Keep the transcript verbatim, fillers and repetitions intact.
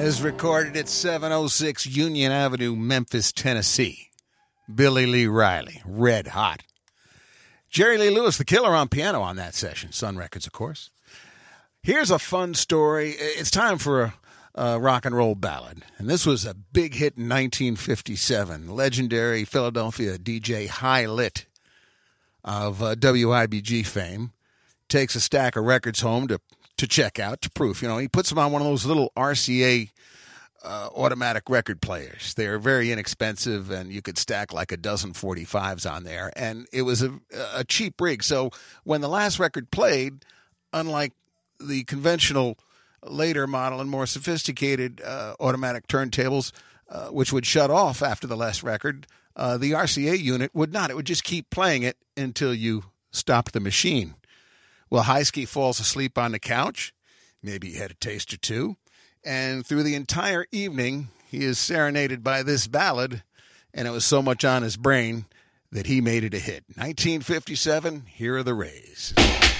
was recorded at seven oh six Union Avenue, Memphis, Tennessee. Billy Lee Riley, red hot. Jerry Lee Lewis, the Killer, on piano on that session. Sun Records, of course. Here's a fun story. It's time for a, a rock and roll ballad. And this was a big hit in nineteen fifty-seven. Legendary Philadelphia D J High Lit of uh, W I B G fame takes a stack of records home to, to check out, to proof. You know, he puts them on one of those little R C A uh, automatic record players. They're very inexpensive, and you could stack like a dozen forty-fives on there. And it was a, a cheap rig. So when the last record played, unlike the conventional later model and more sophisticated uh, automatic turntables, uh, which would shut off after the last record, uh, the R C A unit would not. It would just keep playing it until you stopped the machine. Well, Highsky falls asleep on the couch. Maybe he had a taste or two. And through the entire evening, he is serenaded by this ballad, and it was so much on his brain that he made it a hit. nineteen fifty-seven, here are the Rays.